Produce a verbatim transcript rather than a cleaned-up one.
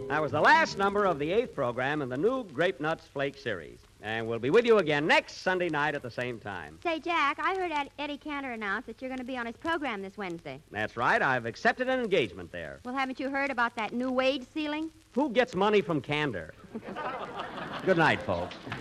That was the last number of the eighth program in the new Grape Nuts Flake series. And we'll be with you again next Sunday night at the same time. Say, Jack, I heard Ed- Eddie Cantor announce that you're going to be on his program this Wednesday. That's right. I've accepted an engagement there. Well, haven't you heard about that new wage ceiling? Who gets money from Candor? Good night, folks.